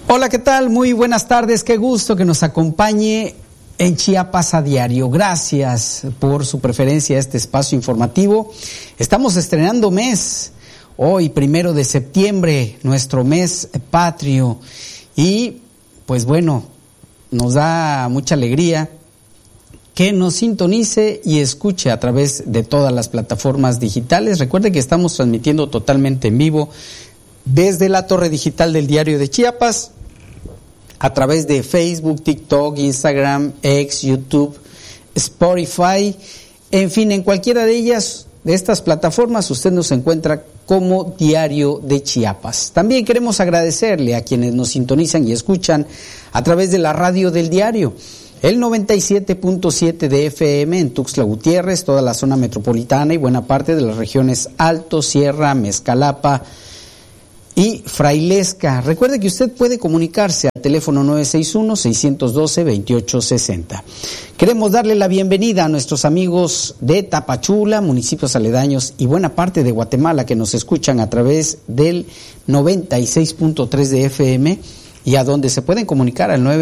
Hola, ¿qué tal? Muy buenas tardes, qué gusto que nos acompañe en Chiapas a Diario. Gracias por su preferencia a este espacio informativo. Estamos estrenando mes, hoy 1 de septiembre, nuestro mes patrio. Y pues bueno, nos da mucha alegría que nos sintonice y escuche a través de todas las plataformas digitales. Recuerde que estamos transmitiendo totalmente en vivo desde la torre digital del Diario de Chiapas, a través de Facebook, TikTok, Instagram, X, YouTube, Spotify, en fin, en cualquiera de ellas, de estas plataformas, usted nos encuentra como Diario de Chiapas. También queremos agradecerle a quienes nos sintonizan y escuchan a través de la radio del diario, el 97.7 de FM en Tuxtla Gutiérrez, toda la zona metropolitana y buena parte de las regiones Alto, Sierra, Mezcalapa y Frailesca. Recuerde que usted puede comunicarse al teléfono 961-612-2860. Queremos darle la bienvenida a nuestros amigos de Tapachula, municipios aledaños y buena parte de Guatemala que nos escuchan a través del 96.3 de FM y a donde se pueden comunicar al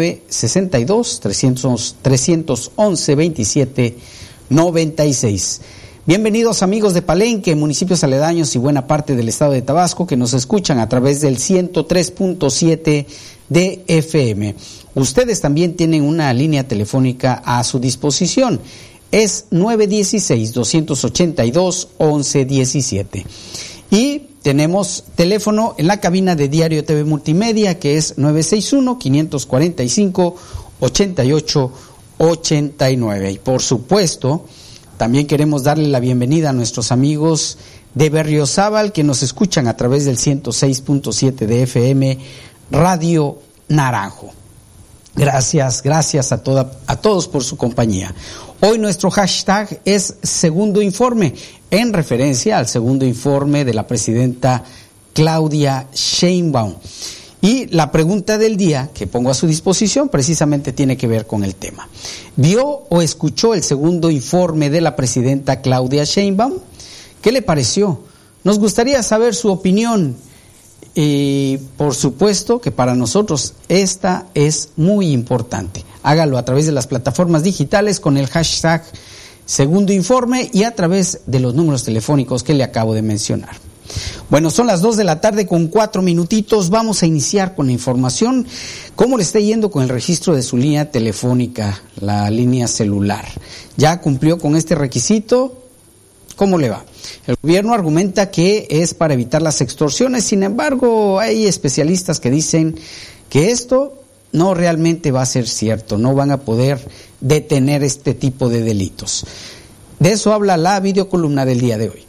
962-311-2796. Bienvenidos amigos de Palenque, municipios aledaños y buena parte del estado de Tabasco que nos escuchan a través del 103.7 de FM. Ustedes también tienen una línea telefónica a su disposición. Es 916-282-1117. Y tenemos teléfono en la cabina de Diario TV Multimedia que es 961-545-8889. Y por supuesto, también queremos darle la bienvenida a nuestros amigos de Berriozábal que nos escuchan a través del 106.7 de FM Radio Naranjo. Gracias a todos por su compañía. Hoy nuestro hashtag es Segundo Informe, en referencia al segundo informe de la presidenta Claudia Sheinbaum. Y la pregunta del día que pongo a su disposición precisamente tiene que ver con el tema. ¿Vio o escuchó el segundo informe de la presidenta Claudia Sheinbaum? ¿Qué le pareció? Nos gustaría saber su opinión. Y por supuesto que para nosotros esta es muy importante. Hágalo a través de las plataformas digitales con el hashtag Segundo Informe y a través de los números telefónicos que le acabo de mencionar. Bueno, son las 2 de la tarde con 4 minutitos. Vamos a iniciar con la información. ¿Cómo le está yendo con el registro de su línea telefónica, la línea celular? ¿Ya cumplió con este requisito? ¿Cómo le va? El gobierno argumenta que es para evitar las extorsiones. Sin embargo, hay especialistas que dicen que esto no realmente va a ser cierto. No van a poder detener este tipo de delitos. De eso habla la videocolumna del día de hoy.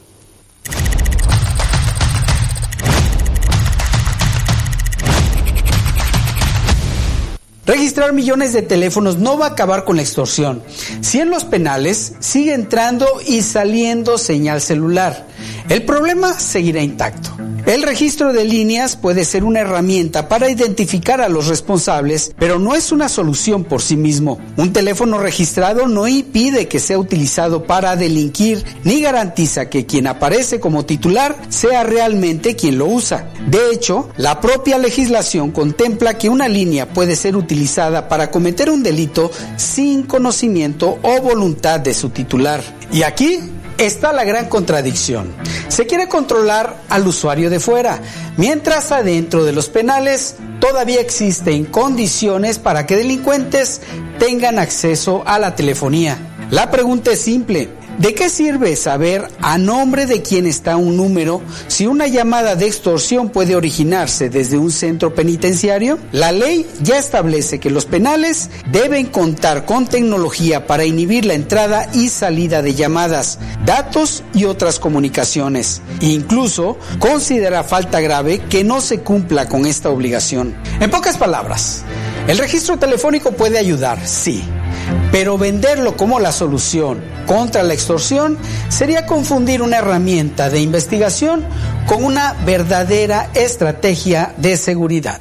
Registrar millones de teléfonos no va a acabar con la extorsión. Si en los penales sigue entrando y saliendo señal celular, el problema seguirá intacto. El registro de líneas puede ser una herramienta para identificar a los responsables, pero no es una solución por sí mismo. Un teléfono registrado no impide que sea utilizado para delinquir, ni garantiza que quien aparece como titular sea realmente quien lo usa. De hecho, la propia legislación contempla que una línea puede ser utilizada para cometer un delito sin conocimiento o voluntad de su titular. Y aquí está la gran contradicción. Se quiere controlar al usuario de fuera, mientras adentro de los penales todavía existen condiciones para que delincuentes tengan acceso a la telefonía. La pregunta es simple. ¿De qué sirve saber a nombre de quién está un número si una llamada de extorsión puede originarse desde un centro penitenciario? La ley ya establece que los penales deben contar con tecnología para inhibir la entrada y salida de llamadas, datos y otras comunicaciones. Incluso considera falta grave que no se cumpla con esta obligación. En pocas palabras, el registro telefónico puede ayudar, sí. Pero venderlo como la solución contra la extorsión sería confundir una herramienta de investigación con una verdadera estrategia de seguridad.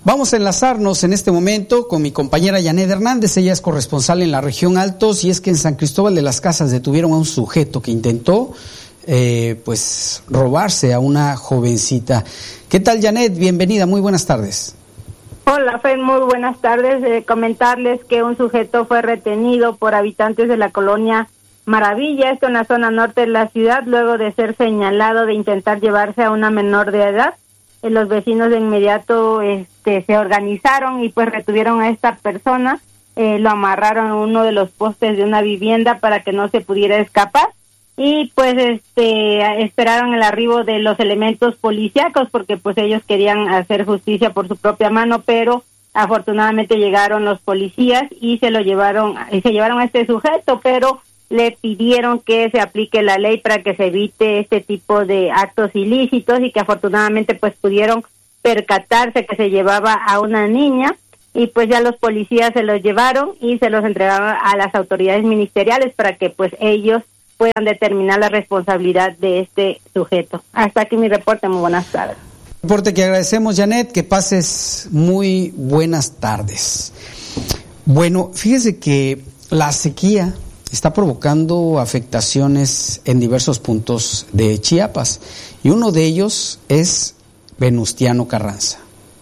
Vamos a enlazarnos en este momento con mi compañera Yanet Hernández. Ella es corresponsal en la región Altos, y es que en San Cristóbal de las Casas detuvieron a un sujeto que intentó robarse a una jovencita. ¿Qué tal, Yanet? Bienvenida, muy buenas tardes. Hola, Fred, muy buenas tardes. Comentarles que un sujeto fue retenido por habitantes de la colonia Maravilla, esto en la zona norte de la ciudad, luego de ser señalado de intentar llevarse a una menor de edad. Los vecinos de inmediato se organizaron y pues retuvieron a esta persona, lo amarraron en uno de los postes de una vivienda para que no se pudiera escapar, y pues esperaron el arribo de los elementos policíacos porque pues ellos querían hacer justicia por su propia mano, pero afortunadamente llegaron los policías y se llevaron a este sujeto, pero le pidieron que se aplique la ley para que se evite este tipo de actos ilícitos, y que afortunadamente pues pudieron percatarse que se llevaba a una niña, y pues ya los policías se los llevaron y se los entregaron a las autoridades ministeriales para que pues ellos puedan determinar la responsabilidad de este sujeto. Hasta aquí mi reporte, muy buenas tardes. Reporte que agradecemos, Yanet, que pases muy buenas tardes. Bueno, fíjese que la sequía está provocando afectaciones en diversos puntos de Chiapas, y uno de ellos es Venustiano Carranza.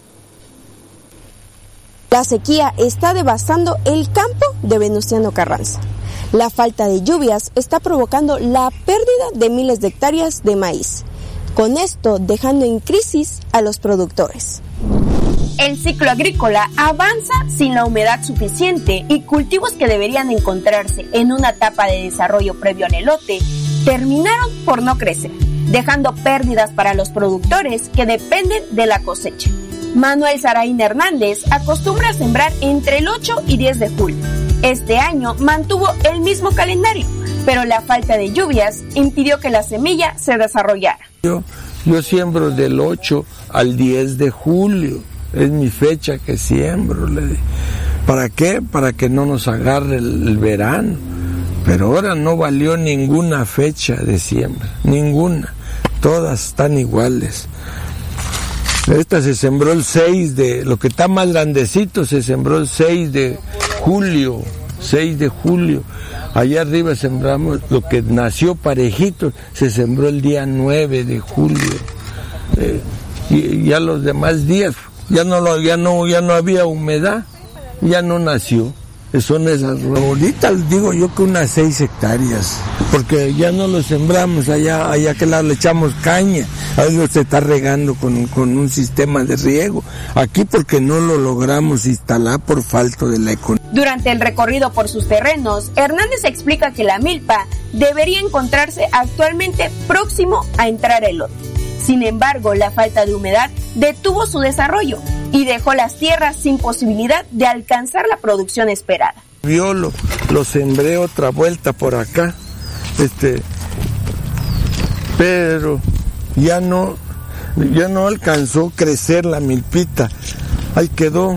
La sequía está devastando el campo de Venustiano Carranza. La falta de lluvias está provocando la pérdida de miles de hectáreas de maíz, con esto dejando en crisis a los productores. El ciclo agrícola avanza sin la humedad suficiente, y cultivos que deberían encontrarse en una etapa de desarrollo previo al elote terminaron por no crecer, dejando pérdidas para los productores que dependen de la cosecha. Manuel Saraín Hernández acostumbra a sembrar entre el 8 y 10 de julio. Este año mantuvo el mismo calendario, pero la falta de lluvias impidió que la semilla se desarrollara. Yo siembro del 8 al 10 de julio. Es mi fecha que siembro. ¿Para qué? Para que no nos agarre el verano. Pero ahora no valió ninguna fecha de siembra, ninguna. Todas están iguales. Esta se sembró el 6 de... Lo que está más grandecito se sembró el 6 de julio. 6 de julio. Allá arriba sembramos lo que nació parejito, se sembró el día 9 de julio. Y ya los demás días... Ya no había humedad, ya no nació. Son esas. Ahorita digo yo que unas 6 hectáreas, porque ya no lo sembramos allá que le echamos caña. Ahí se está regando con un sistema de riego. Aquí porque no lo logramos instalar por falta de la economía. Durante el recorrido por sus terrenos, Hernández explica que la milpa debería encontrarse actualmente próximo a entrar el lote. Sin embargo, la falta de humedad detuvo su desarrollo y dejó las tierras sin posibilidad de alcanzar la producción esperada. Yo lo sembré otra vuelta por acá, pero ya no alcanzó a crecer la milpita. Ahí quedó.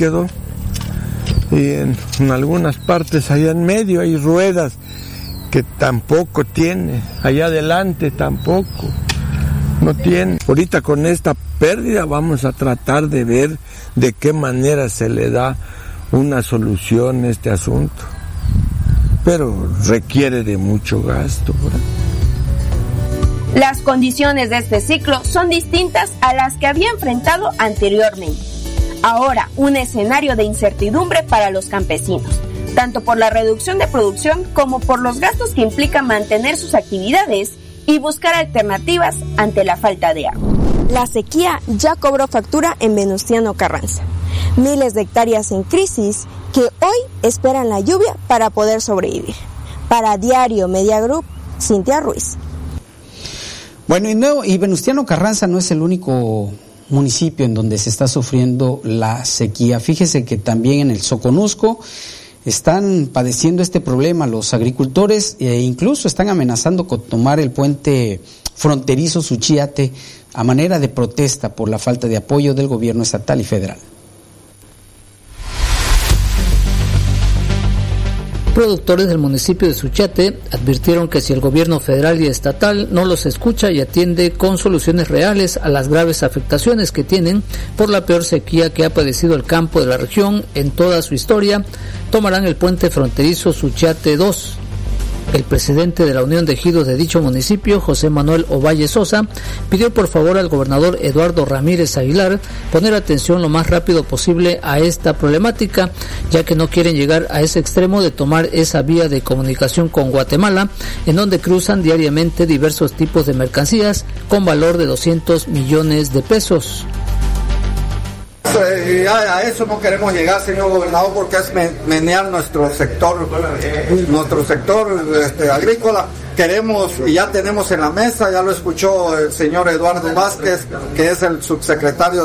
Y en algunas partes allá en medio hay ruedas que tampoco tiene, allá adelante tampoco. No tiene. Ahorita con esta pérdida vamos a tratar de ver de qué manera se le da una solución a este asunto. Pero requiere de mucho gasto, ¿verdad? Las condiciones de este ciclo son distintas a las que había enfrentado anteriormente. Ahora, un escenario de incertidumbre para los campesinos, tanto por la reducción de producción como por los gastos que implica mantener sus actividades y buscar alternativas ante la falta de agua. La sequía ya cobró factura en Venustiano Carranza. Miles de hectáreas en crisis que hoy esperan la lluvia para poder sobrevivir. Para Diario Media Group, Cintia Ruiz. Bueno, y Venustiano Carranza no es el único municipio en donde se está sufriendo la sequía. Fíjese que también en el Soconusco están padeciendo este problema los agricultores, e incluso están amenazando con tomar el puente fronterizo Suchiate a manera de protesta por la falta de apoyo del gobierno estatal y federal. Productores del municipio de Suchiate advirtieron que si el gobierno federal y estatal no los escucha y atiende con soluciones reales a las graves afectaciones que tienen por la peor sequía que ha padecido el campo de la región en toda su historia, tomarán el puente fronterizo Suchiate 2. El presidente de la Unión de Ejidos de dicho municipio, José Manuel Ovalle Sosa, pidió por favor al gobernador Eduardo Ramírez Aguilar poner atención lo más rápido posible a esta problemática, ya que no quieren llegar a ese extremo de tomar esa vía de comunicación con Guatemala, en donde cruzan diariamente diversos tipos de mercancías con valor de 200 millones de pesos. Y a eso no queremos llegar, señor gobernador, porque es menear nuestro sector agrícola. Queremos, y ya tenemos en la mesa, ya lo escuchó el señor Eduardo Vázquez, que es el subsecretario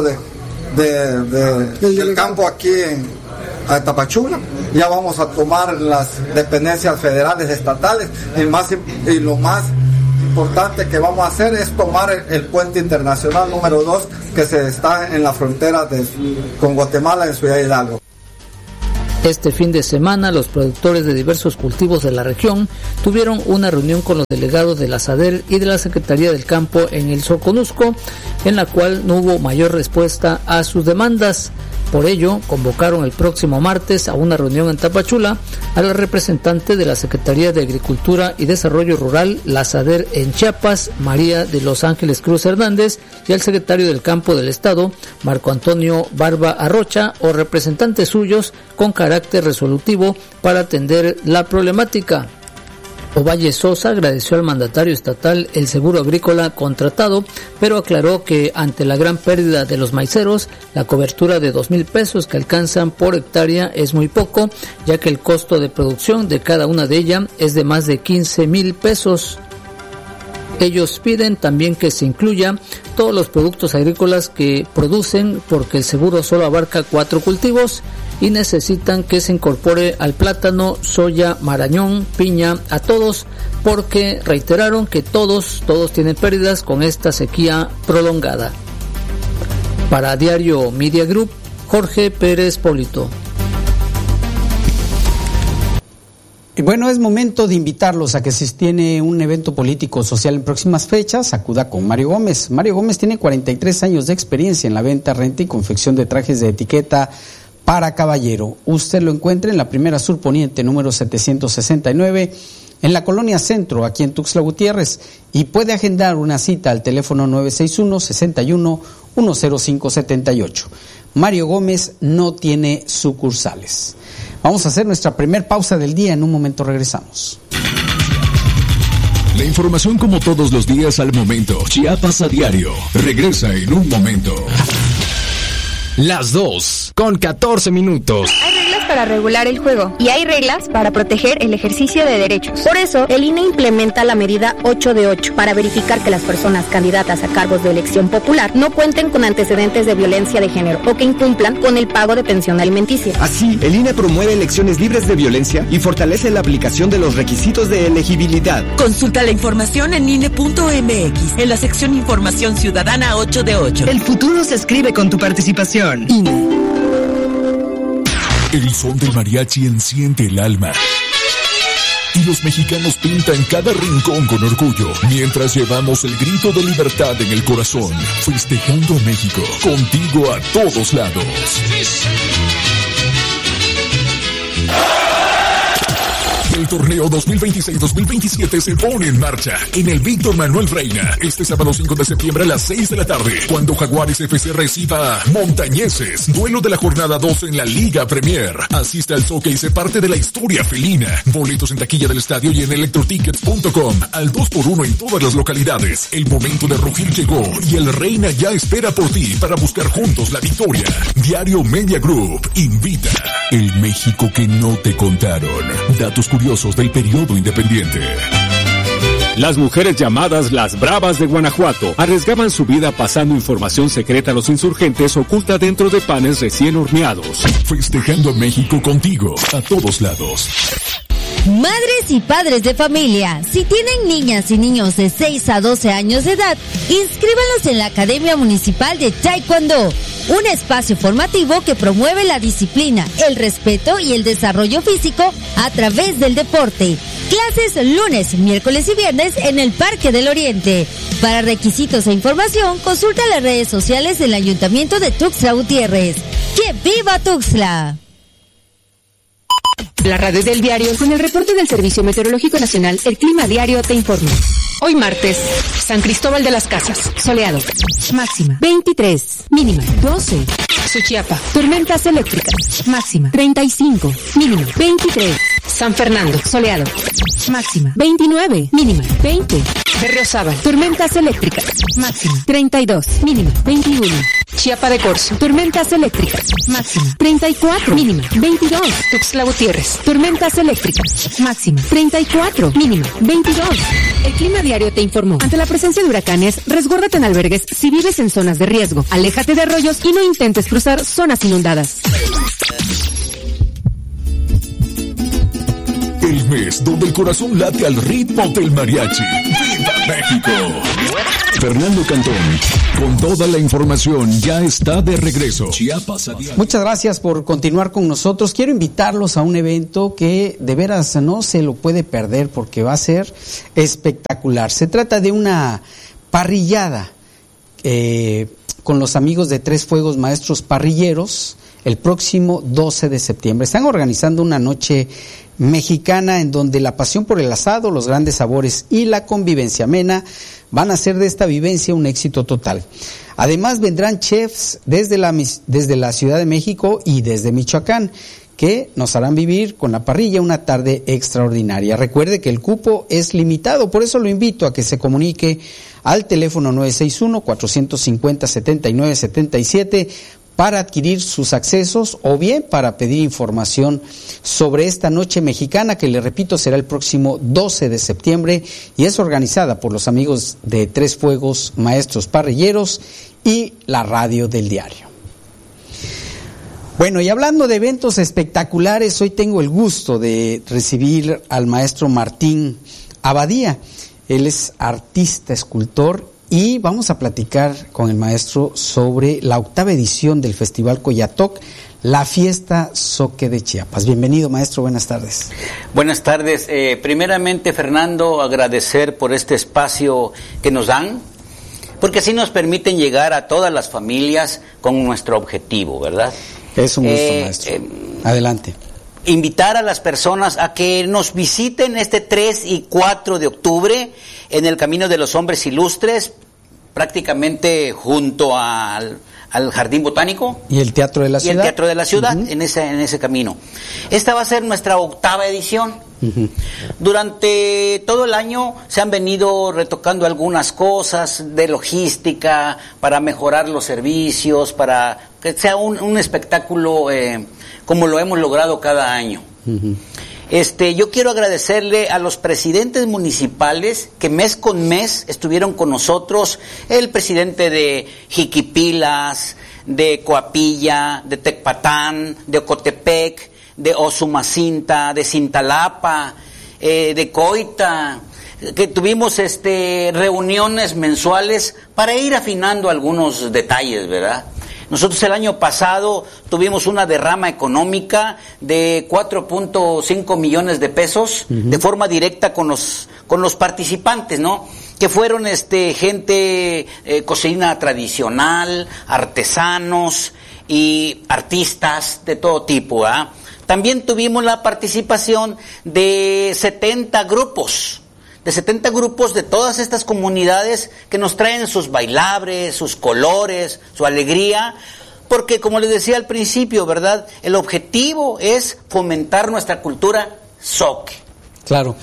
del campo aquí en Tapachula. Ya vamos a tomar las dependencias federales, estatales, y lo más importante que vamos a hacer es tomar el puente internacional número 2 que se está en la frontera con Guatemala en Ciudad Hidalgo. Este fin de semana, los productores de diversos cultivos de la región tuvieron una reunión con los delegados de la SADER y de la Secretaría del Campo en el Soconusco, en la cual no hubo mayor respuesta a sus demandas. Por ello, convocaron el próximo martes a una reunión en Tapachula a la representante de la Secretaría de Agricultura y Desarrollo Rural, la SADER en Chiapas, María de Los Ángeles Cruz Hernández, y al secretario del Campo del Estado, Marco Antonio Barba Arrocha, o representantes suyos con carácter resolutivo para atender la problemática. Ovalle Sosa agradeció al mandatario estatal el seguro agrícola contratado, pero aclaró que ante la gran pérdida de los maiceros, la cobertura de 2,000 pesos que alcanzan por hectárea es muy poco, ya que el costo de producción de cada una de ellas es de más de 15,000 pesos. Ellos piden también que se incluya todos los productos agrícolas que producen, porque el seguro solo abarca 4 cultivos y necesitan que se incorpore al plátano, soya, marañón, piña, a todos, porque reiteraron que todos tienen pérdidas con esta sequía prolongada. Para Diario Media Group, Jorge Pérez Polito. Y bueno, es momento de invitarlos a que si tiene un evento político o social en próximas fechas, acuda con Mario Gómez. Mario Gómez tiene 43 años de experiencia en la venta, renta y confección de trajes de etiqueta para caballero. Usted lo encuentra en la Primera Sur Poniente, número 769, en la Colonia Centro, aquí en Tuxtla Gutiérrez, y puede agendar una cita al teléfono 961-61-10578. Mario Gómez no tiene sucursales. Vamos a hacer nuestra primer pausa del día. En un momento regresamos. La información como todos los días al momento. Chiapas a diario. Regresa en un momento. Las 2:14. Hay reglas para regular el juego y hay reglas para proteger el ejercicio de derechos. Por eso, el INE implementa la medida 8 de 8 para verificar que las personas candidatas a cargos de elección popular no cuenten con antecedentes de violencia de género o que incumplan con el pago de pensión alimenticia. Así, el INE promueve elecciones libres de violencia y fortalece la aplicación de los requisitos de elegibilidad. Consulta la información en INE.mx, en la sección Información Ciudadana 8 de 8. El futuro se escribe con tu participación. INE. El son del mariachi enciende el alma. Y los mexicanos pintan cada rincón con orgullo, mientras llevamos el grito de libertad en el corazón, festejando a México, contigo a todos lados. El torneo 2026-2027 se pone en marcha en el Víctor Manuel Reina este sábado 5 de septiembre a las 6 de la tarde, cuando Jaguares FC reciba a Montañeses, duelo de la jornada 2 en la Liga Premier. Asista al soccer y se parte de la historia felina. Boletos en taquilla del estadio y en electrotickets.com, al 2x1 en todas las localidades. El momento de rugir llegó y el Reina ya espera por ti para buscar juntos la victoria. Diario Media Group invita. El México que no te contaron. Datos curiosos del periodo independiente. Las mujeres llamadas las Bravas de Guanajuato arriesgaban su vida pasando información secreta a los insurgentes oculta dentro de panes recién horneados. Festejando a México contigo, a todos lados. Madres y padres de familia, si tienen niñas y niños de 6 a 12 años de edad, inscríbanlos en la Academia Municipal de Taekwondo. un espacio formativo que promueve la disciplina, el respeto y el desarrollo físico a través del deporte. Clases lunes, miércoles y viernes en el Parque del Oriente. Para requisitos e información, consulta las redes sociales del Ayuntamiento de Tuxtla Gutiérrez. ¡Que viva Tuxtla! La radio del diario, con el reporte del Servicio Meteorológico Nacional, el Clima Diario te informa. Hoy martes, San Cristóbal de las Casas, soleado. Máxima 23, mínima 12. Suchiapa, tormentas eléctricas. Máxima 35, mínima 23. San Fernando, soleado. Máxima 29, mínima 20. Berriozábal, tormentas eléctricas. Máxima 32, mínima 21. Chiapa de Corzo, tormentas eléctricas. Máxima 34, mínima 22. Tuxtla Gutiérrez, tormentas eléctricas. Máxima 34, mínima 22. El Clima Diario te informó. Ante la presencia de huracanes, resguárdate en albergues si vives en zonas de riesgo. Aléjate de arroyos y no intentes cruzar zonas inundadas. El mes donde el corazón late al ritmo del mariachi. ¡Viva México! Fernando Cantón, con toda la información, ya está de regreso. Chiapas a diario. Muchas gracias por continuar con nosotros. Quiero invitarlos a un evento que de veras no se lo puede perder porque va a ser espectacular. Se trata de una parrillada con los amigos de Tres Fuegos Maestros Parrilleros el próximo 12 de septiembre. Están organizando una noche mexicana en donde la pasión por el asado, los grandes sabores y la convivencia amena van a hacer de esta vivencia un éxito total. Además vendrán chefs desde la Ciudad de México y desde Michoacán que nos harán vivir con la parrilla una tarde extraordinaria. Recuerde que el cupo es limitado, por eso lo invito a que se comunique al teléfono 961-450-7977 para adquirir sus accesos o bien para pedir información sobre esta noche mexicana que, le repito, será el próximo 12 de septiembre y es organizada por los amigos de Tres Fuegos Maestros Parrilleros y la radio del diario. Bueno, y hablando de eventos espectaculares, hoy tengo el gusto de recibir al maestro Martín Abadía. Él es artista, escultor, y vamos a platicar con el maestro sobre la 8ª edición del Festival Coyatoc, la fiesta Zoque de Chiapas. Bienvenido, maestro, buenas tardes. Buenas tardes. Primeramente, Fernando, agradecer por este espacio que nos dan, porque así nos permiten llegar a todas las familias con nuestro objetivo, ¿verdad? Es un gusto, maestro. Adelante. Invitar a las personas a que nos visiten este 3 y 4 de octubre en el Camino de los Hombres Ilustres, prácticamente junto al Jardín Botánico. Y el Teatro de la Ciudad. Y el Teatro de la Ciudad, en ese camino. Esta va a ser nuestra 8ª edición. Durante todo el año se han venido retocando algunas cosas de logística para mejorar los servicios, para que sea un espectáculo como lo hemos logrado cada año. Yo quiero agradecerle a los presidentes municipales que mes con mes estuvieron con nosotros, el presidente de Jiquipilas, de Coapilla, de Tecpatán, de Ocotepec, de Osumacinta, de Cintalapa, de Coita, que tuvimos reuniones mensuales para ir afinando algunos detalles, ¿verdad? Nosotros el año pasado tuvimos una derrama económica de 4.5 millones de pesos de forma directa con los participantes, ¿no? Que fueron gente cocina tradicional, artesanos y artistas de todo tipo, ¿ah? También tuvimos la participación de 70 grupos. De 70 grupos de todas estas comunidades que nos traen sus bailables, sus colores, su alegría, porque como les decía al principio, ¿verdad? El objetivo es fomentar nuestra cultura zoque. Claro.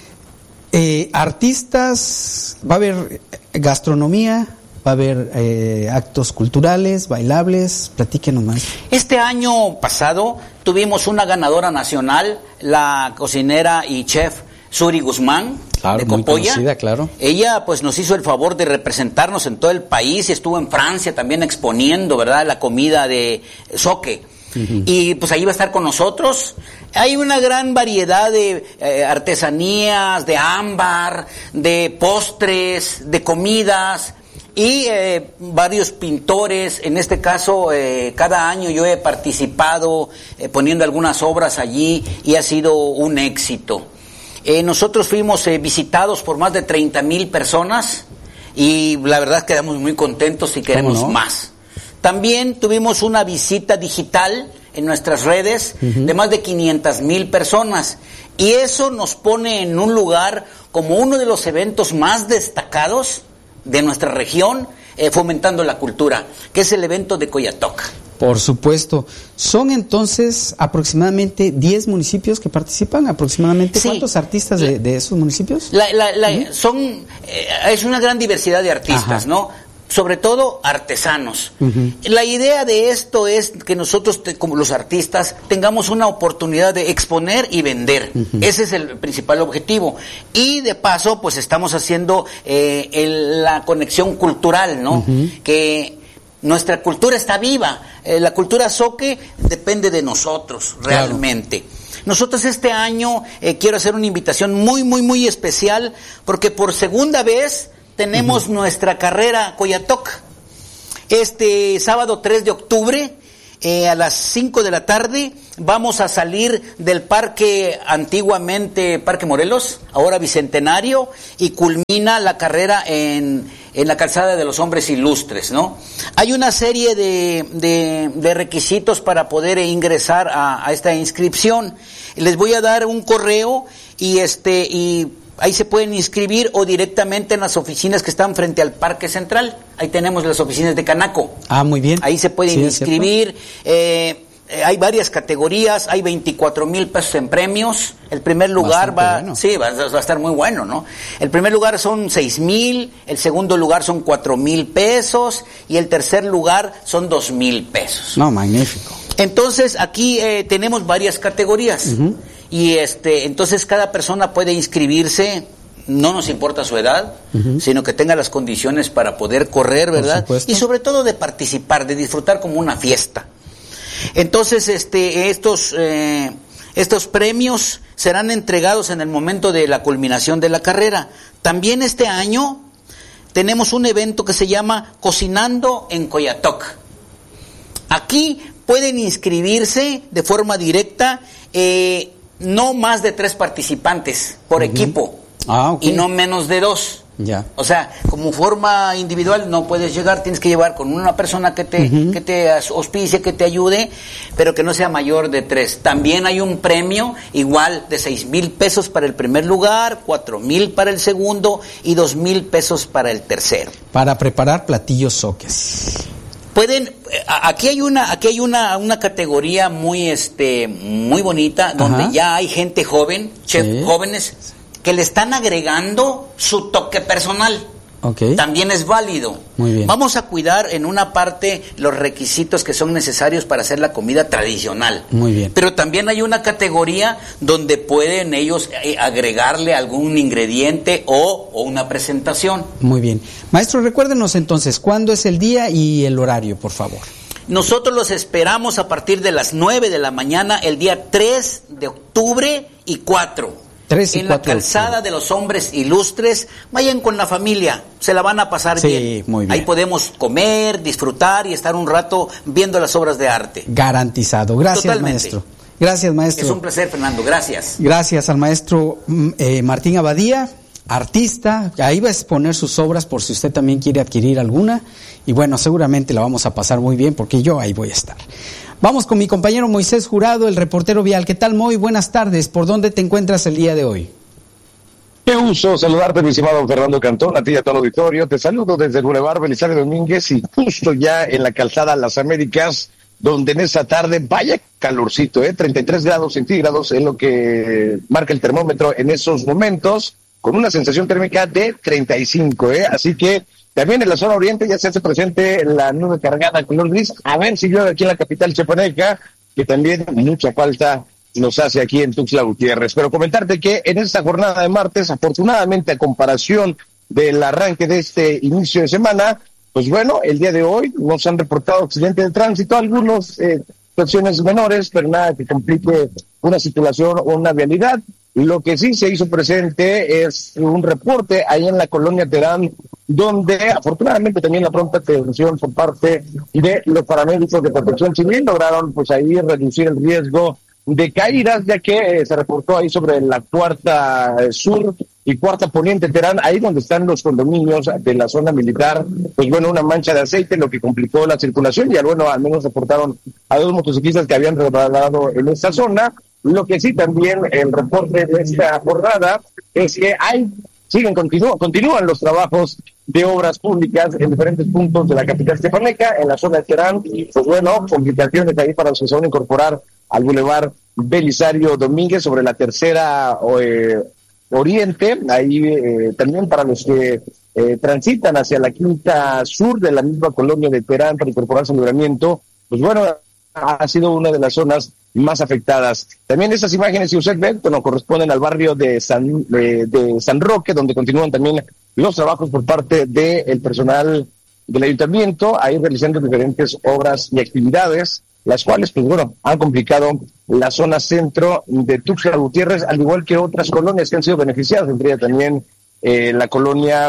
Artistas, va a haber gastronomía, va a haber actos culturales, bailables, platíquenos más. Este año pasado tuvimos una ganadora nacional, la cocinera y chef Suri Guzmán, claro, de Copolla. Muy conocida, claro. Ella pues nos hizo el favor de representarnos en todo el país y estuvo en Francia también exponiendo, ¿verdad?, la comida de zoque. Y pues ahí va a estar con nosotros. Hay una gran variedad de artesanías, de ámbar, de postres, de comidas. y varios pintores. En este caso, cada año yo he participado poniendo algunas obras allí y ha sido un éxito. Nosotros fuimos visitados por más de 30,000 personas y la verdad quedamos muy contentos y queremos más. También tuvimos una visita digital en nuestras redes de más de 500,000 personas y eso nos pone en un lugar como uno de los eventos más destacados de nuestra región, fomentando la cultura, que es el evento de Coyatoc. Por supuesto. ¿Son entonces aproximadamente 10 municipios que participan? ¿Aproximadamente? Sí. ¿Cuántos artistas de esos municipios? Es una gran diversidad de artistas, ¿no? Sobre todo artesanos. La idea de esto es que nosotros, como los artistas, tengamos una oportunidad de exponer y vender. Ese es el principal objetivo. Y de paso, pues estamos haciendo la conexión cultural, ¿no? Que nuestra cultura está viva. La cultura zoque depende de nosotros, realmente. Nosotros este año quiero hacer una invitación muy, muy, muy especial, porque por segunda vez tenemos nuestra carrera Coyatoc. Este sábado 3 de octubre, a las 5 de la tarde, vamos a salir del parque, antiguamente Parque Morelos, ahora Bicentenario, y culmina la carrera en la calzada de los hombres ilustres, ¿no? Hay una serie de requisitos para poder ingresar a esta inscripción. Les voy a dar un correo y ahí se pueden inscribir o directamente en las oficinas que están frente al Parque Central. Ahí tenemos las oficinas de Canaco. Muy bien. Ahí se pueden inscribir. Hay varias categorías, hay 24,000 pesos en premios. El primer lugar va a estar muy bueno, ¿no? El primer lugar son 6,000, el segundo lugar son 4,000 pesos y el tercer lugar son 2,000 pesos. No, magnífico. Entonces aquí tenemos varias categorías. Y entonces cada persona puede inscribirse, no nos importa su edad, sino que tenga las condiciones para poder correr, ¿verdad? Y sobre todo de participar, de disfrutar como una fiesta. Entonces estos premios serán entregados en el momento de la culminación de la carrera. También este año tenemos un evento que se llama Cocinando en Coyatoc. Aquí pueden inscribirse de forma directa, no más de 3 participantes por equipo y no menos de 2. O sea, como forma individual no puedes llegar, tienes que llevar con una persona que te auspicie, que te ayude, pero que no sea mayor de 3. También hay un premio igual de 6,000 pesos para el primer lugar, 4,000 para el segundo y 2,000 pesos para el tercero. Para preparar platillos zoques. Pueden, aquí hay una categoría muy bonita, donde ya hay gente joven, jóvenes, que le están agregando su toque personal. También es válido. Muy bien. Vamos a cuidar en una parte los requisitos que son necesarios para hacer la comida tradicional. Muy bien. Pero también hay una categoría donde pueden ellos agregarle algún ingrediente o una presentación. Muy bien. Maestro, recuérdenos entonces, ¿cuándo es el día y el horario, por favor? Nosotros los esperamos a partir de las 9 de la mañana, el día 3 de octubre y 4. En la calzada de los hombres ilustres. Vayan con la familia, se la van a pasar bien. Muy bien. Ahí podemos comer, disfrutar y estar un rato viendo las obras de arte. Garantizado. Gracias, Totalmente. maestro. Gracias, maestro. Es un placer, Fernando. Gracias. Gracias al maestro Martín Abadía, artista. Ahí va a exponer sus obras por si usted también quiere adquirir alguna. Y bueno, seguramente la vamos a pasar muy bien porque yo ahí voy a estar. Vamos con mi compañero Moisés Jurado, el reportero vial. ¿Qué tal, Moy? Buenas tardes. ¿Por dónde te encuentras el día de hoy? Qué gusto saludarte, mi estimado Fernando Cantón, a ti y a todo el auditorio. Te saludo desde el Boulevard Belisario Domínguez y justo ya en la calzada Las Américas, donde en esta tarde, vaya calorcito, 33 grados centígrados es lo que marca el termómetro en esos momentos, con una sensación térmica de 35, Así que también en la zona oriente ya se hace presente la nube cargada color gris. A ver si llueve aquí en la capital chiapaneca, que también mucha falta nos hace aquí en Tuxtla Gutiérrez. Pero comentarte que en esta jornada de martes, afortunadamente a comparación del arranque de este inicio de semana, pues bueno, el día de hoy nos han reportado accidentes de tránsito, algunos situaciones menores, pero nada que complique una circulación o una vialidad. Lo que sí se hizo presente es un reporte ahí en la colonia Terán donde afortunadamente también la pronta atención por parte de los paramédicos de Protección Civil lograron pues ahí reducir el riesgo de caídas, ya que se reportó ahí sobre la cuarta sur y cuarta poniente Terán, ahí donde están los condominios de la zona militar, pues bueno, una mancha de aceite, lo que complicó la circulación, y al menos reportaron a 2 motociclistas que habían resbalado en esta zona. Lo que sí también el reporte de esta jornada es que continúan los trabajos de obras públicas en diferentes puntos de la capital chiapaneca, en la zona de Terán, pues bueno, complicaciones ahí para los que se van a incorporar al Boulevard Belisario Domínguez sobre la tercera Oriente, ahí también para los que transitan hacia la quinta sur de la misma colonia de Terán para incorporarse al libramiento, pues bueno, ha sido una de las zonas más afectadas. También estas imágenes, si usted ve, bueno, corresponden al barrio de San Roque, donde continúan también los trabajos por parte del personal del ayuntamiento, ahí realizando diferentes obras y actividades, las cuales, pues bueno, han complicado la zona centro de Tuxtla Gutiérrez, al igual que otras colonias que han sido beneficiadas, entre ellas también la colonia,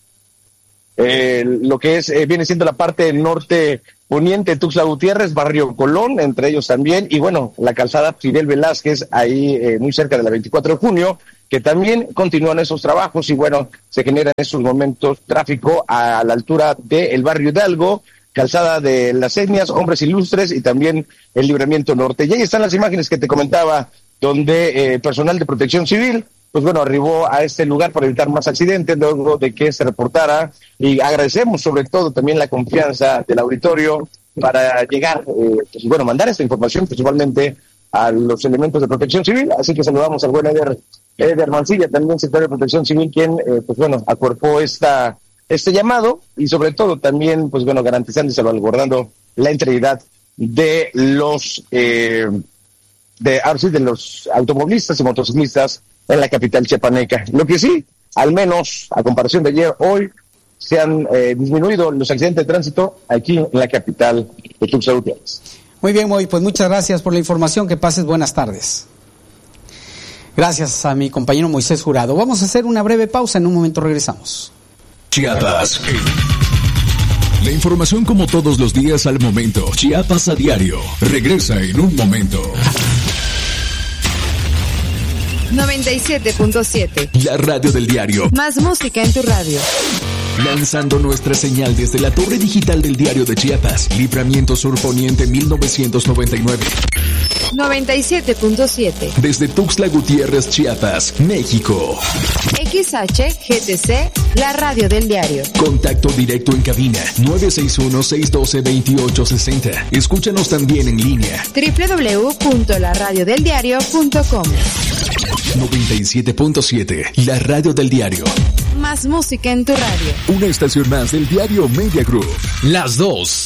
lo que es viene siendo la parte norte poniente de Tuxtla Gutiérrez, barrio Colón, entre ellos también, y bueno, la calzada Fidel Velázquez, ahí muy cerca de la 24 de junio, que también continúan esos trabajos, y bueno, se genera en estos momentos tráfico a la altura del barrio Hidalgo, calzada de las Etnias, Hombres Ilustres, y también el Libramiento Norte. Y ahí están las imágenes que te comentaba, donde personal de Protección Civil, pues bueno, arribó a este lugar para evitar más accidentes, luego de que se reportara, y agradecemos sobre todo también la confianza del auditorio para llegar, pues bueno, mandar esta información principalmente a los elementos de Protección Civil, así que saludamos al buen Eder Mancilla, también secretario de Protección Civil, quien, pues bueno, acuerpó este llamado, y sobre todo también, pues bueno, garantizando y salvaguardando la integridad de los de los automovilistas y motociclistas en la capital chiapaneca. Lo que sí, al menos a comparación de ayer, hoy se han disminuido los accidentes de tránsito aquí en la capital de Tuxtla Gutiérrez. Muy bien, Moy, pues muchas gracias por la información, que pases buenas tardes. Gracias a mi compañero Moisés Jurado. Vamos a hacer una breve pausa, en un momento regresamos. Chiapas. La información como todos los días al momento. Chiapas a diario. Regresa en un momento. 97.7. La radio del diario. Más música en tu radio. Lanzando nuestra señal desde la torre digital del diario de Chiapas. Libramiento Sur Poniente 1999. 97.7. Desde Tuxtla Gutiérrez, Chiapas, México. XHGTC, la radio del diario. Contacto directo en cabina 961-612-2860. Escúchanos también en línea. www.laradiodeldiario.com. 97.7, la radio del diario. Más música en tu radio. Una estación más del diario Media Group. Las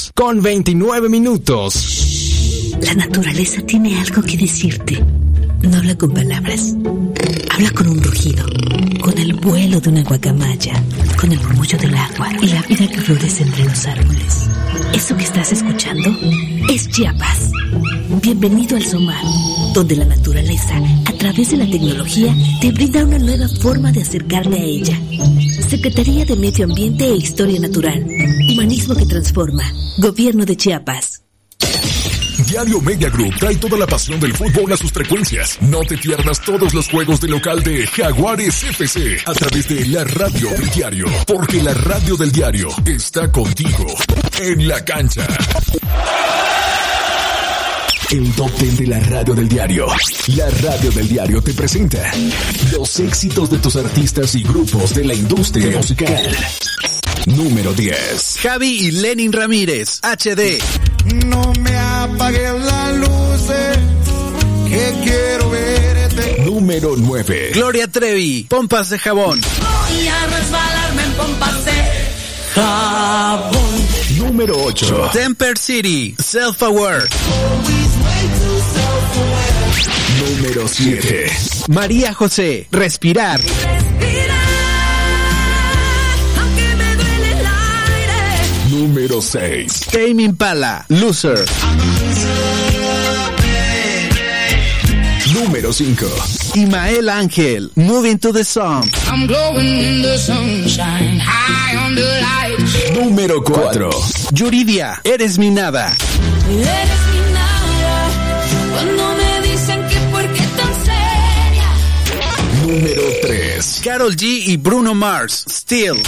2:29. La naturaleza tiene algo que decirte. No habla con palabras. Habla con un rugido, con el vuelo de una guacamaya, con el murmullo del agua y la vida que florece entre los árboles. Eso que estás escuchando es Chiapas. Bienvenido al SOMAR, donde la naturaleza, a través de la tecnología, te brinda una nueva forma de acercarle a ella. Secretaría de Medio Ambiente e Historia Natural. Humanismo que transforma. Gobierno de Chiapas. Diario Media Group trae toda la pasión del fútbol a sus frecuencias. No te pierdas todos los juegos de local de Jaguares FC a través de la radio del diario, porque la radio del diario está contigo en la cancha. El top 10 de la radio del diario. La radio del diario te presenta los éxitos de tus artistas y grupos de la industria musical. Número 10. Javi y Lenin Ramírez, HD. No me apagues las luces, que quiero verte. Número 9. Gloria Trevi, Pompas de Jabón. Voy a resbalarme en pompas de jabón. Número 8. Temper City, Self Aware. Número 7. María José, Respirar. Número 6. Tame Impala, Loser. Número 5. Imael Ángel, Moving to the Sun. I'm glowing in the sunshine, high on the lights. Número 4. Yuridia, Eres mi nada. Eres mi nada, cuando me dicen que por qué tan seria. Número 3. Karol G y Bruno Mars, Still.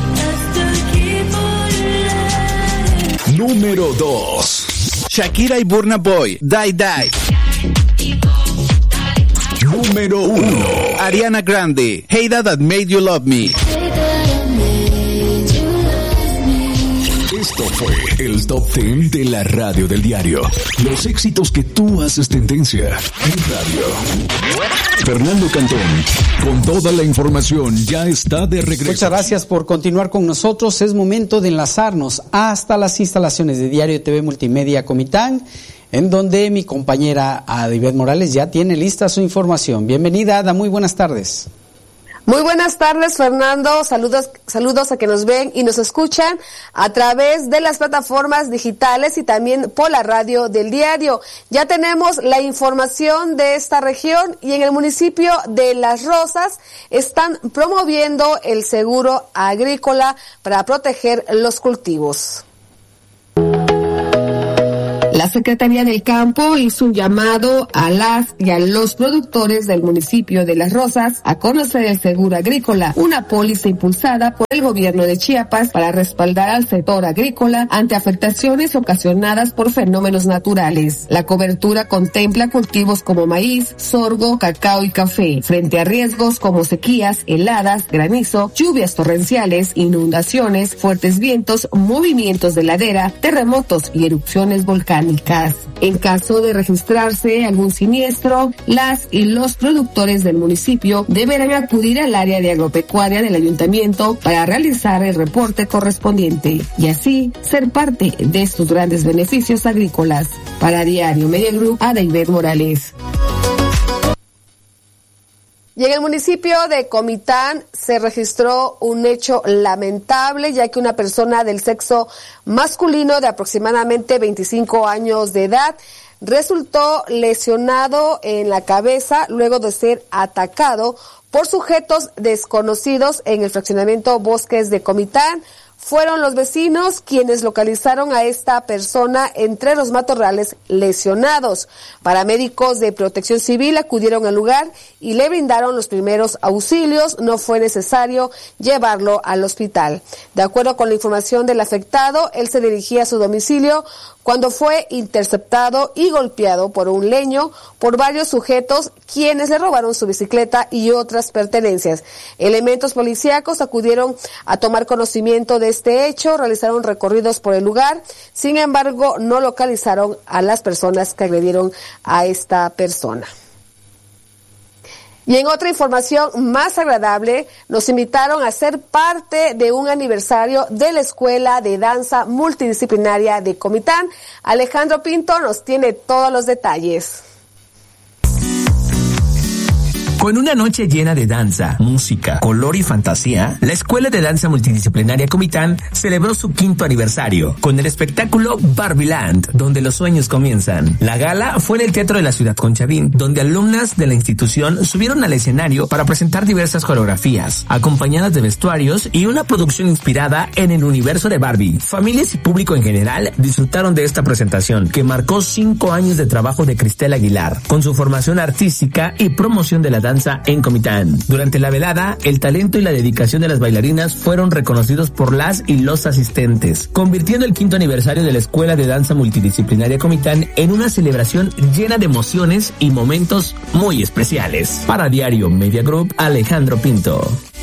Número 2. Shakira y Burna Boy, Die Die. Número 1. Ariana Grande, Hey That Made You Love Me. Esto fue el Top 10 de la radio del diario. Los éxitos que tú haces tendencia en radio. Fernando Cantón, con toda la información, ya está de regreso. Muchas gracias por continuar con nosotros. Es momento de enlazarnos hasta las instalaciones de Diario TV Multimedia Comitán, en donde mi compañera Adibeth Morales ya tiene lista su información. Bienvenida, Ada, muy buenas tardes. Muy buenas tardes, Fernando. Saludos a que nos ven y nos escuchan a través de las plataformas digitales y también por la radio del diario. Ya tenemos la información de esta región y en el municipio de Las Rosas están promoviendo el seguro agrícola para proteger los cultivos. La Secretaría del Campo hizo un llamado a las y a los productores del municipio de Las Rosas a conocer el seguro agrícola, una póliza impulsada por el gobierno de Chiapas para respaldar al sector agrícola ante afectaciones ocasionadas por fenómenos naturales. La cobertura contempla cultivos como maíz, sorgo, cacao y café, frente a riesgos como sequías, heladas, granizo, lluvias torrenciales, inundaciones, fuertes vientos, movimientos de ladera, terremotos y erupciones volcánicas. En caso de registrarse algún siniestro, las y los productores del municipio deberán acudir al área de agropecuaria del ayuntamiento para realizar el reporte correspondiente y así ser parte de estos grandes beneficios agrícolas. Para Diario Media Group, Adibeth Morales. Y en el municipio de Comitán se registró un hecho lamentable, ya que una persona del sexo masculino de aproximadamente 25 años de edad resultó lesionado en la cabeza luego de ser atacado por sujetos desconocidos en el fraccionamiento Bosques de Comitán. Fueron los vecinos quienes localizaron a esta persona entre los matorrales lesionados. Paramédicos de Protección Civil acudieron al lugar y le brindaron los primeros auxilios. No fue necesario llevarlo al hospital. De acuerdo con la información del afectado, él se dirigía a su domicilio cuando fue interceptado y golpeado por un leño por varios sujetos quienes le robaron su bicicleta y otras pertenencias. Elementos policíacos acudieron a tomar conocimiento de este hecho, realizaron recorridos por el lugar, sin embargo no localizaron a las personas que agredieron a esta persona. Y en otra información más agradable, nos invitaron a ser parte de un aniversario de la Escuela de Danza Multidisciplinaria de Comitán. Alejandro Pinto nos tiene todos los detalles. Con una noche llena de danza, música, color y fantasía, la Escuela de Danza Multidisciplinaria Comitán celebró su 5º aniversario con el espectáculo Barbieland, donde los sueños comienzan. La gala fue en el Teatro de la Ciudad Conchavín, donde alumnas de la institución subieron al escenario para presentar diversas coreografías, acompañadas de vestuarios y una producción inspirada en el universo de Barbie. Familias y público en general disfrutaron de esta presentación, que marcó 5 años de trabajo de Cristel Aguilar, con su formación artística y promoción de la danza en Comitán. Durante la velada, el talento y la dedicación de las bailarinas fueron reconocidos por las y los asistentes, convirtiendo el 5º aniversario de la Escuela de Danza Multidisciplinaria Comitán en una celebración llena de emociones y momentos muy especiales. Para Diario Media Group, Alejandro Pinto.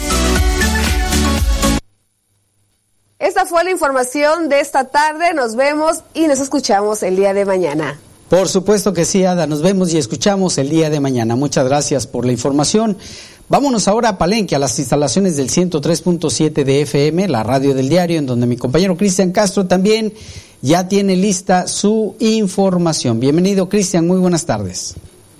Esta fue la información de esta tarde. Nos vemos y nos escuchamos el día de mañana. Por supuesto que sí, Ada, nos vemos y escuchamos el día de mañana. Muchas gracias por la información. Vámonos ahora a Palenque, a las instalaciones del 103.7 de FM, la radio del diario, en donde mi compañero Cristian Castro también ya tiene lista su información. Bienvenido, Cristian, muy buenas tardes.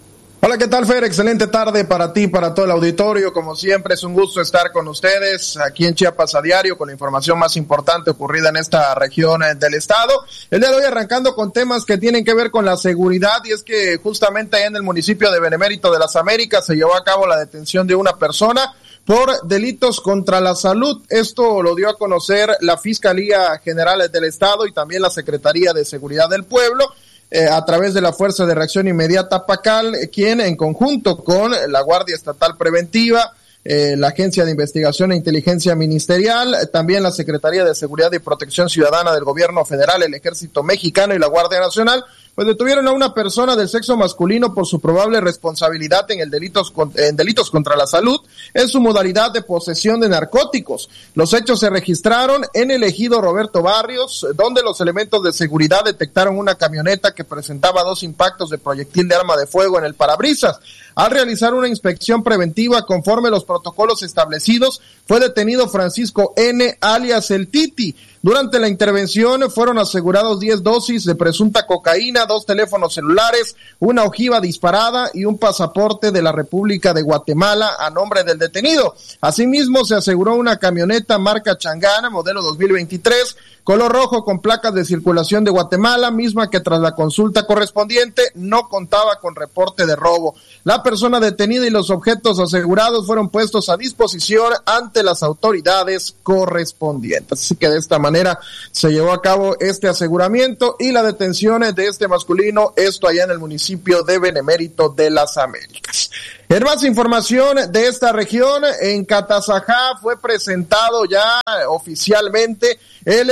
Hola, ¿qué tal, Fer? Excelente tarde para ti, para todo el auditorio. Como siempre, es un gusto estar con ustedes aquí en Chiapas a diario con la información más importante ocurrida en esta región del estado. El día de hoy arrancando con temas que tienen que ver con la seguridad, y es que justamente ahí en el municipio de Benemérito de las Américas se llevó a cabo la detención de una persona por delitos contra la salud. Esto lo dio a conocer la Fiscalía General del Estado y también la Secretaría de Seguridad del Pueblo, a través de la Fuerza de Reacción Inmediata PACAL, quien en conjunto con la Guardia Estatal Preventiva, la Agencia de Investigación e Inteligencia Ministerial, también la Secretaría de Seguridad y Protección Ciudadana del Gobierno Federal, el Ejército Mexicano y la Guardia Nacional, pues detuvieron a una persona del sexo masculino por su probable responsabilidad en delitos contra la salud en su modalidad de posesión de narcóticos. Los hechos se registraron en el ejido Roberto Barrios, donde los elementos de seguridad detectaron una camioneta que presentaba 2 impactos de proyectil de arma de fuego en el parabrisas. Al realizar una inspección preventiva conforme los protocolos establecidos, fue detenido Francisco N., alias El Titi. Durante la intervención fueron asegurados 10 dosis de presunta cocaína, 2 teléfonos celulares, una ojiva disparada y un pasaporte de la República de Guatemala a nombre del detenido. Asimismo, se aseguró una camioneta marca Changana, modelo 2023, color rojo con placas de circulación de Guatemala, misma que tras la consulta correspondiente no contaba con reporte de robo. La persona detenida y los objetos asegurados fueron puestos a disposición ante las autoridades correspondientes. Así que de esta manera se llevó a cabo este aseguramiento y la detención de este masculino, esto allá en el municipio de Benemérito de las Américas. En más información de esta región, en Catazajá fue presentado ya oficialmente el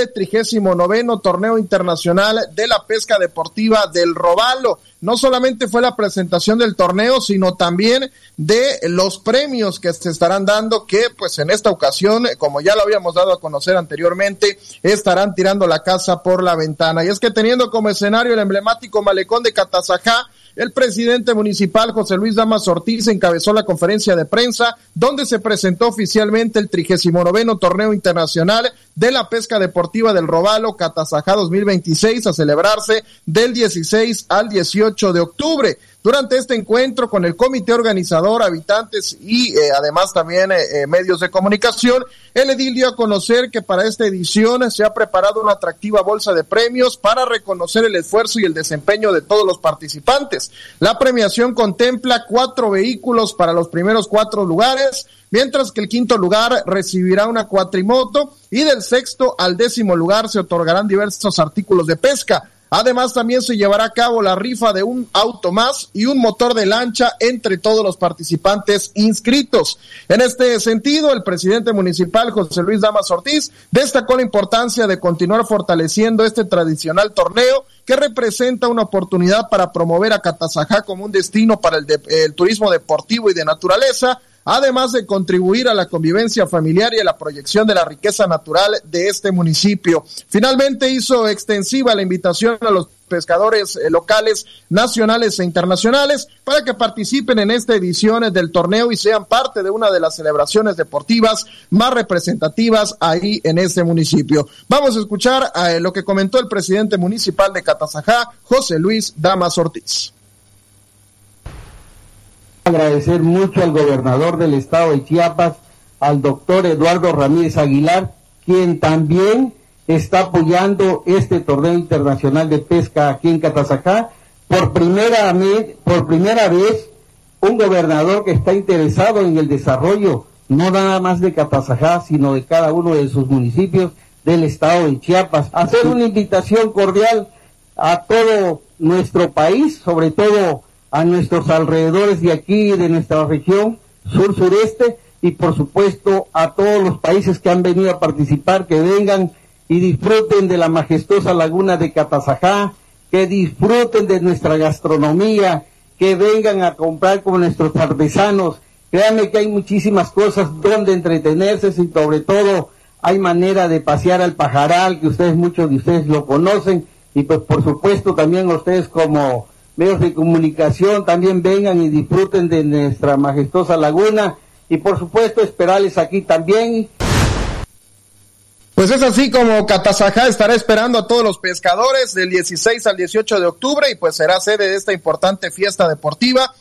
39º Torneo Internacional de la Pesca Deportiva del Robalo. No solamente fue la presentación del torneo, sino también de los premios que se estarán dando, que pues en esta ocasión, como ya lo habíamos dado a conocer anteriormente, estarán tirando la casa por la ventana. Y es que teniendo como escenario el emblemático malecón de Catazajá, el presidente municipal José Luis Damas Ortiz encabezó la conferencia de prensa donde se presentó oficialmente el 39º Torneo Internacional de la Pesca Deportiva del Robalo Catazajá 2026 a celebrarse del 16 al 18 de octubre. Durante este encuentro con el comité organizador, habitantes y además también medios de comunicación, el edil dio a conocer que para esta edición se ha preparado una atractiva bolsa de premios para reconocer el esfuerzo y el desempeño de todos los participantes. La premiación contempla 4 vehículos para los primeros 4 lugares, mientras que el 5º lugar recibirá una cuatrimoto y del 6º al 10º lugar se otorgarán diversos artículos de pesca. Además, también se llevará a cabo la rifa de un auto más y un motor de lancha entre todos los participantes inscritos. En este sentido, el presidente municipal, José Luis Damas Ortiz, destacó la importancia de continuar fortaleciendo este tradicional torneo que representa una oportunidad para promover a Catazajá como un destino para el turismo deportivo y de naturaleza, además de contribuir a la convivencia familiar y a la proyección de la riqueza natural de este municipio. Finalmente hizo extensiva la invitación a los pescadores locales, nacionales e internacionales para que participen en esta edición del torneo y sean parte de una de las celebraciones deportivas más representativas ahí en este municipio. Vamos a escuchar lo que comentó el presidente municipal de Catazajá, José Luis Damas Ortiz. Agradecer mucho al gobernador del estado de Chiapas, al doctor Eduardo Ramírez Aguilar, quien también está apoyando este torneo internacional de pesca aquí en Catazajá. Por primera vez, un gobernador que está interesado en el desarrollo, no nada más de Catazajá, sino de cada uno de sus municipios del estado de Chiapas. Hacer una invitación cordial a todo nuestro país, sobre todo a nuestros alrededores de aquí, de nuestra región sur-sureste, y por supuesto a todos los países que han venido a participar, que vengan y disfruten de la majestuosa laguna de Catazajá, que disfruten de nuestra gastronomía, que vengan a comprar con nuestros artesanos. Créanme que hay muchísimas cosas donde entretenerse, y sobre todo hay manera de pasear al Pajaral, que muchos de ustedes lo conocen, y pues por supuesto también ustedes como medios de comunicación también vengan y disfruten de nuestra majestuosa laguna, y por supuesto esperarles aquí también. Pues es así como Catazajá estará esperando a todos los pescadores del 16 al 18 de octubre y pues será sede de esta importante fiesta deportiva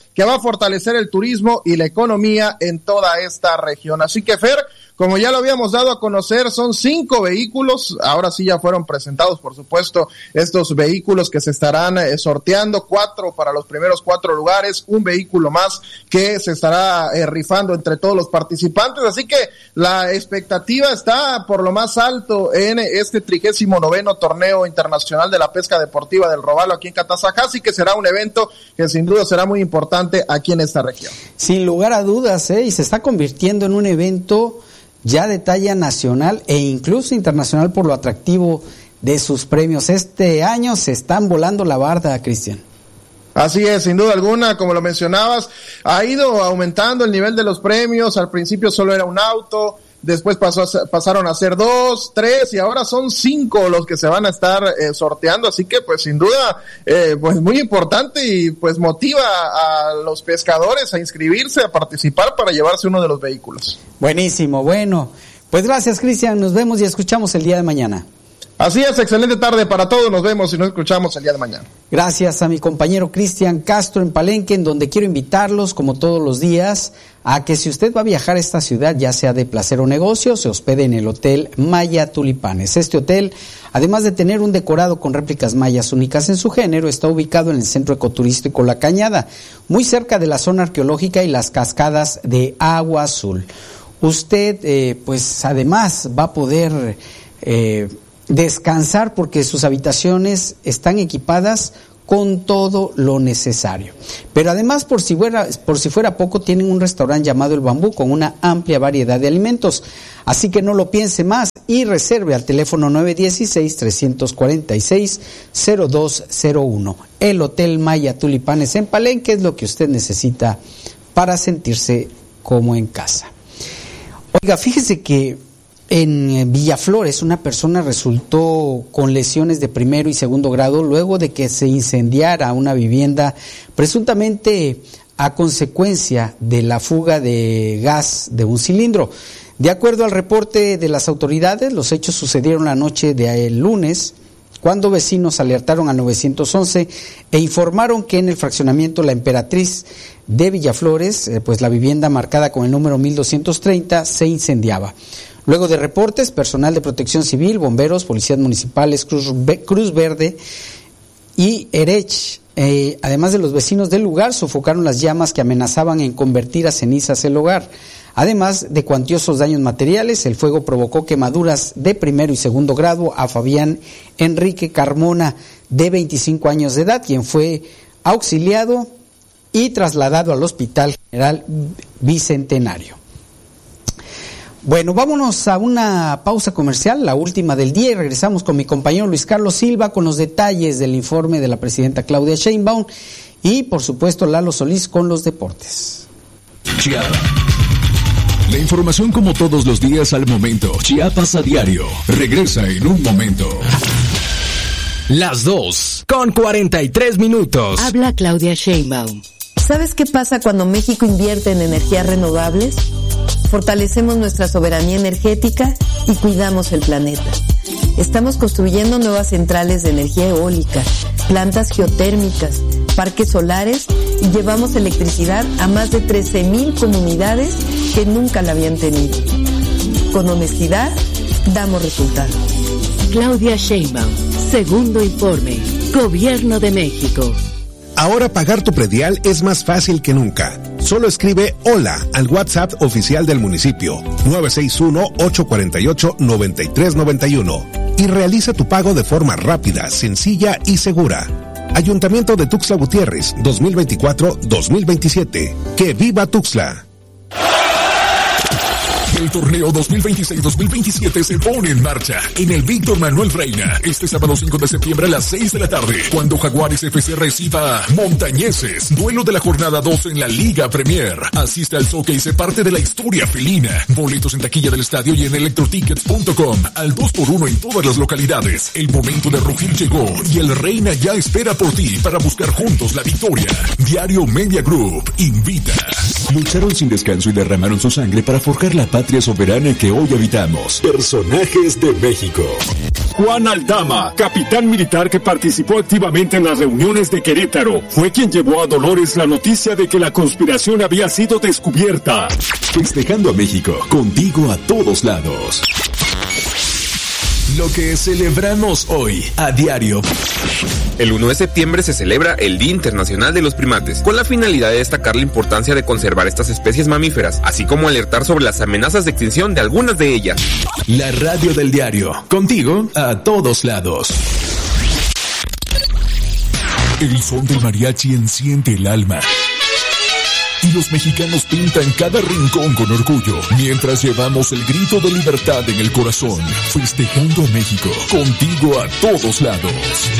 que va a fortalecer el turismo y la economía en toda esta región. Así que, Fer, como ya lo habíamos dado a conocer, son 5 vehículos, ahora sí ya fueron presentados, por supuesto, estos vehículos que se estarán sorteando, 4 para los primeros 4 lugares, un vehículo más que se estará rifando entre todos los participantes, así que la expectativa está por lo más alto en este 39º torneo internacional de la pesca deportiva del Robalo aquí en Catazajá, así que será un evento que sin duda será muy importante aquí en esta región. Sin lugar a dudas, y se está convirtiendo en un evento ya de talla nacional e incluso internacional por lo atractivo de sus premios. Este año se están volando la barda, Cristian. Así es, sin duda alguna, como lo mencionabas, ha ido aumentando el nivel de los premios. Al principio solo era un auto, después pasaron a ser 2, 3 y ahora son 5 los que se van a estar sorteando, así que pues sin duda pues muy importante y pues motiva a los pescadores a inscribirse, a participar para llevarse uno de los vehículos. Buenísimo, bueno, pues gracias, Cristian, nos vemos y escuchamos el día de mañana. Así es, excelente tarde para todos, nos vemos y nos escuchamos el día de mañana. Gracias a mi compañero Cristian Castro en Palenque, en donde quiero invitarlos, como todos los días, a que si usted va a viajar a esta ciudad, ya sea de placer o negocio, se hospede en el Hotel Maya Tulipanes. Este hotel, además de tener un decorado con réplicas mayas únicas en su género, está ubicado en el centro ecoturístico La Cañada, muy cerca de la zona arqueológica y las cascadas de Agua Azul. Usted, pues además va a poder descansar porque sus habitaciones están equipadas con todo lo necesario. Pero además, por si fuera poco, tienen un restaurante llamado El Bambú con una amplia variedad de alimentos. Así que no lo piense más y reserve al teléfono 916-346-0201. El Hotel Maya Tulipanes en Palenque es lo que usted necesita para sentirse como en casa. Oiga, fíjese que en Villaflores una persona resultó con lesiones de primero y segundo grado luego de que se incendiara una vivienda presuntamente a consecuencia de la fuga de gas de un cilindro. De acuerdo al reporte de las autoridades, los hechos sucedieron la noche del lunes, cuando vecinos alertaron a 911 e informaron que en el fraccionamiento La Emperatriz de Villaflores, pues la vivienda marcada con el número 1230 se incendiaba. Luego de reportes, personal de protección civil, bomberos, policías municipales, Cruz Verde y ERECH, además de los vecinos del lugar, sofocaron las llamas que amenazaban en convertir a cenizas el hogar. Además de cuantiosos daños materiales, el fuego provocó quemaduras de primero y segundo grado a Fabián Enrique Carmona, de 25 años de edad, quien fue auxiliado y trasladado al Hospital General Bicentenario. Bueno, vámonos a una pausa comercial, la última del día, y regresamos con mi compañero Luis Carlos Silva con los detalles del informe de la presidenta Claudia Sheinbaum y, por supuesto, Lalo Solís con los deportes. Chiapas. La información como todos los días al momento. Chiapas a diario. Regresa en un momento. Las 2:43. Habla Claudia Sheinbaum. ¿Sabes qué pasa cuando México invierte en energías renovables? Fortalecemos nuestra soberanía energética y cuidamos el planeta. Estamos construyendo nuevas centrales de energía eólica, plantas geotérmicas, parques solares y llevamos electricidad a más de 13,000 comunidades que nunca la habían tenido. Con honestidad, damos resultados. Claudia Sheinbaum, segundo informe, Gobierno de México. Ahora pagar tu predial es más fácil que nunca. Solo escribe hola al WhatsApp oficial del municipio 961-848-9391 y realiza tu pago de forma rápida, sencilla y segura. Ayuntamiento de Tuxtla Gutiérrez 2024-2027. ¡Que viva Tuxtla! El torneo 2026-2027 se pone en marcha en el Víctor Manuel Reina este sábado 5 de septiembre a las 6 de la tarde, cuando Jaguares FC reciba Montañeses, duelo de la jornada 2 en la Liga Premier. Asiste al soccer y se parte de la historia felina. Boletos en taquilla del estadio y en electrotickets.com al 2x1 en todas las localidades. El momento de rugir llegó y el Reina ya espera por ti para buscar juntos la victoria. Diario Media Group invita. Lucharon sin descanso y derramaron su sangre para forjar la patria soberana que hoy habitamos. Personajes de México. Juan Aldama, capitán militar que participó activamente en las reuniones de Querétaro, fue quien llevó a Dolores la noticia de que la conspiración había sido descubierta. Festejando a México, contigo a todos lados. Lo que celebramos hoy, a diario. El 1 de septiembre se celebra el Día Internacional de los Primates, con la finalidad de destacar la importancia de conservar estas especies mamíferas, así como alertar sobre las amenazas de extinción de algunas de ellas. La radio del diario, contigo a todos lados. El son del mariachi enciende el alma. Y los mexicanos pintan cada rincón con orgullo, mientras llevamos el grito de libertad en el corazón, festejando a México, contigo a todos lados.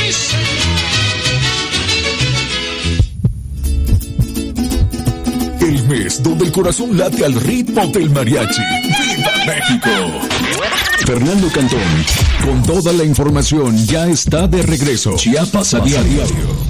El mes donde el corazón late al ritmo del mariachi. ¡Viva México! Fernando Cantón, con toda la información, ya está de regreso. Chiapas a diario.